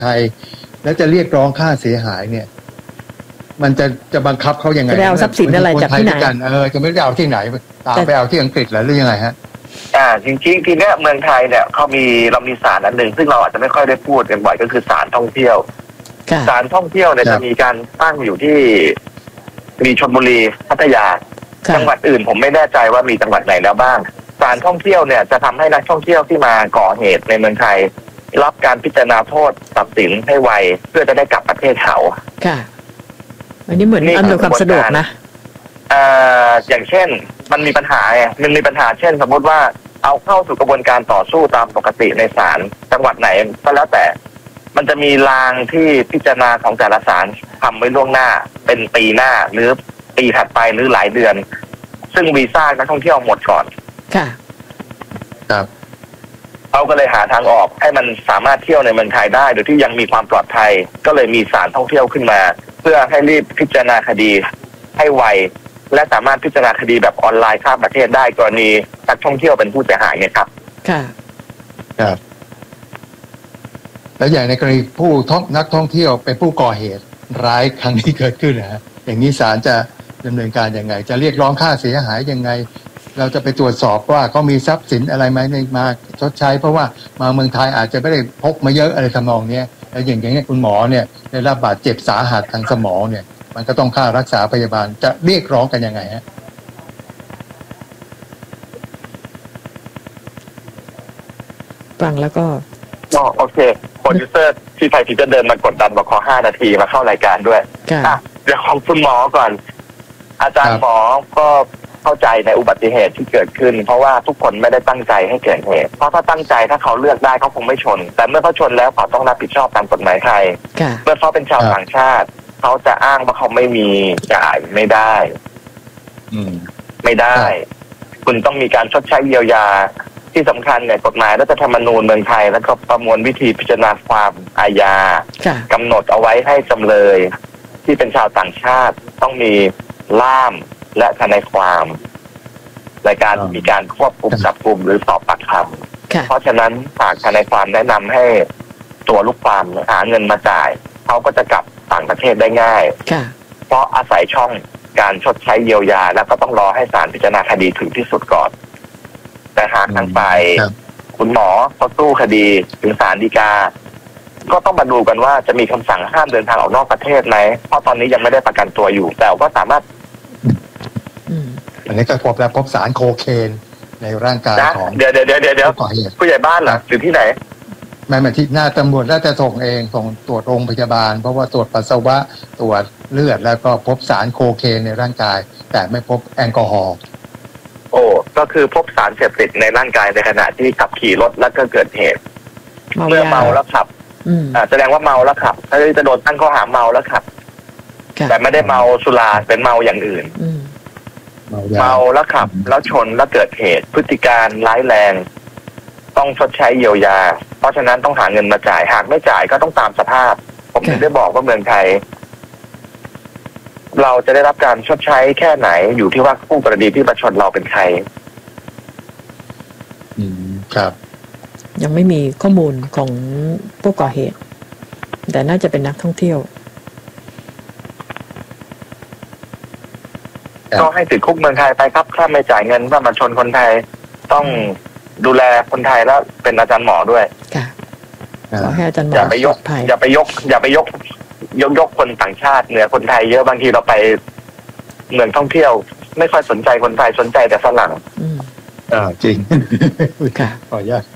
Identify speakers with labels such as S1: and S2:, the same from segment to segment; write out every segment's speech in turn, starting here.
S1: ไทยแล้วจะเรียกร้องค่าเสียหายเนี่ยมันจะบังคับเขายังไง
S2: จะเอาทรัพย์สินอะไรจากที่ไหน
S1: จะไม่ได้เอาที่ไหนตามไปเอาที่อังกฤษหรือยังไงฮะ
S3: จริงๆทีเนี้ยเมืองไทยเนี่ยเรามีศาลอันหนึ่งซึ่งเราอาจจะไม่ค่อยได้พูดกันบ่อยก็คือศาลท่องเที่ยวศาลท่องเที่ยวเนี่ยจะมีการตั้งอยู่ที่มีชลบุรีพัทยาจังหวัดอื่นผมไม่แน่ใจว่ามีจังหวัดไหนแล้วบ้างศาลท่องเที่ยวเนี่ยจะทำให้นักท่องเที่ยวที่มาก่อเหตุในเมืองไทยรับการพิจารณาโทษตัดสินให้ไวเพื่อจะได้กลับประเทศเขา
S2: ค่ะอันนี้เหมือนอำนวยความสะดวกนะ
S3: อย่างเช่นมันมีปัญหาเช่นสมมติว่าเอาเข้าสู่กระบวนการต่อสู้ตามปกติในศาลจังหวัดไหนก็แล้วแต่มันจะมีรางที่พิจารณาของแต่ละศาลทำไว้ล่วงหน้าเป็นปีหน้าหรือปีถัดไปหรือหลายเดือนซึ่งวีซ่านักท่องเที่ยวหมดก่อน
S2: ค่ะ
S1: ครับ
S3: เขาก็เลยหาทางออกให้มันสามารถเที่ยวในเมืองไทยได้โดยที่ยังมีความปลอดภัยก็เลยมีศาลท่องเที่ยวขึ้นมาเพื่อให้รีบพิจารณาคดีให้ไวและสามารถพิจารณาคดีแบบออนไลน์ข้ามประเทศได้กรณีนักท่องเที่ยวเป็นผู้เสียหายเนี่ยครับ
S2: ค่ะ
S1: ครับแล้วอย่างในกรณีนักท่องเที่ยวเป็นผู้ก่อเหตุร้ายครั้งนี้เกิดขึ้นนะฮะอย่างนี้ศาลจะดำเนินการยังไงจะเรียกร้องค่าเสียหายยังไงเราจะไปตรวจสอบว่าเขามีทรัพย์สินอะไรไหมมาชดใช้เพราะว่ามาเมืองไทยอาจจะไม่ได้พกมาเยอะอะไรทำนองนี้แล้วอย่างนี้คุณหมอเนี่ยได้รับบาดเจ็บสาหัสทางสมองเนี่ยมันก็ต้องค่ารักษาพยาบาลจะเรียกร้องกันยังไงฮะ
S2: ฟังแล้วก็
S3: โอเคโปรดิวเซอร์ที่ไทยที่จะเดินมากดดันบอกขอ5 นาทีมาเข้ารายการด้วยเดี๋ยวของคุณหมอก่อนอาจารย์หมอก็เข้าใจในอุบัติเหตุที่เกิดขึ้นเพราะว่าทุกคนไม่ได้ตั้งใจให้เกิดเหตุเพราะถ้าตั้งใจถ้าเขาเลือกได้เขาคงไม่ชนแต่เมื่อเขาชนแล้วเขาต้องรับผิดชอบตามกฎหมายไทยเมื่อเขาเป็นชาวต่างชาติเขาจะอ้างว่าเขาไม่มีจ่ายไม่ได้ไม่ได้คุณต้องมีการชดใช้เยียวยาที่สำคัญเนี่ยกฎหมายรัฐธรรมนูญเมืองไทยแล้วก็ประมวลวิธีพิจารณาความอาญากำหนดเอาไว้ให้จำเลยที่เป็นชาวต่างชาติต้องมีล่ามและทนายความในการมีการควบคุมจับกุมหรือสอบปากคำเพราะฉะนั้นฝากทนายความแนะนำให้ตัวลูกความหาเงินมาจ่ายเขาก็จะกลับต่างประเทศได้ง่ายเพราะอาศัยช่องการชดใช้เยียวยาแล้วก็ต้องรอให้ศาลพิจารณาคดีถึงที่สุดก่อนแต่หากทางฝ่ายคุณหมอเขาสู้คดีถึงศาลฎีกาก็ต้องมาดูกันว่าจะมีคำสั่งห้ามเดินทางออกนอกประเทศไหมเพราะตอนนี้ยังไม่ได้ประกันตัวอยู่แต่ก็สามารถ
S1: อันนี้ก็พบสารโคเคนในร่างกายของ
S3: เดี๋ยวผู้ใหญ่บ้านเหรอหรือที่ไหน
S1: ไม่มาที่หน้าตำรวจน่าจะส่งเองส่งตรวจโรงพยาบาลเพราะว่าตรวจปัสสาวะตรวจเลือดแล้วก็พบสารโคเคนในร่างกายแต่ไม่พบแอลกอฮอล์
S3: ก็คือพบสารเสพติดในร่างกายในขณะที่ขับขี่รถแล้วก็เกิดเหตุเมื่อเมาแล้วขับแสดงว่าเมาแล้วขับถ้าจะโดนตั้งข้อหาเมาแล้วขับแต่ไม่ได้เมาสุราเป็นเมาอย่างอื่นเมาแล้วขับแล้วชนแล้วเกิดเหตุพฤติการร้ายแรงต้องชดใช้เยียวยาเพราะฉะนั้นต้องหาเงินมาจ่ายหากไม่จ่ายก็ต้องตามสภาพผมถึงได้บอกว่าเมืองไทยเราจะได้รับการชดใช้แค่ไหนอยู่ที่ว่าผู้กรณีที่มาชนเราเป็นใคร
S1: ครับ
S2: ยังไม่มีข้อมูลของผู้ก่อเหตุแต่น่าจะเป็นนักท่องเที่ยว
S3: ก็ให้ติดคุกเมืองไทยไปครับถ้าไม่จ่ายเงินว่ามาชนคนไทยต้องดูแลคนไทยแล้วเป็นอาจารย์หมอด้วย
S2: ค่ะขอให้อาจารย์หมอ
S3: อย่าไปยกคนต่างชาติเหนือคนไทยเยอะบางทีเราไปเมืองท่องเที่ยวไม่ค่อยสนใจคนไทยสนใจแต่ฝรั่ง
S1: จริง
S2: ค่ะ
S1: ขออนุญาต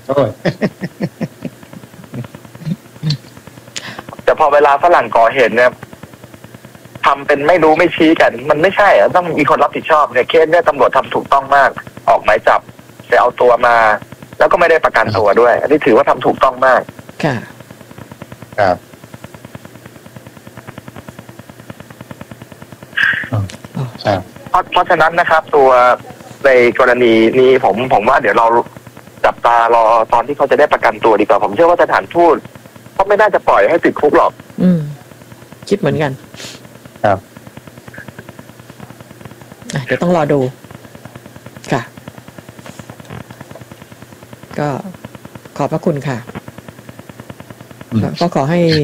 S3: แต่พอเวลาฝรั่งก่อเหตุเนี่ยทำเป็นไม่รู้ไม่ชี้กันมันไม่ใช่ต้องมีคนรับผิดชอบเนี่ยเคสเนี่ยตำรวจทำถูกต้องมากออกหมายจับจะเอาตัวมาแล้วก็ไม่ได้ประกันตัวด้วยอันนี้ถือว่าทำถูกต้องมาก
S2: ค่ะ
S1: ครับ
S3: เพราะฉะนั้นนะครับตัวในกรณีนี้ผมว่าเดี๋ยวเราจับตารอตอนที่เขาจะได้ประกันตัวดีกว่าผมเชื่อว่าสถานทูตเขาไม่น่าจะปล่อยให้ติดคุกหรอก
S2: คิดเหมือนกัน
S1: ครับ
S2: เดี๋ยวต้องรอดูค่ะก็ขอบพระคุณค่ะก็ขอให้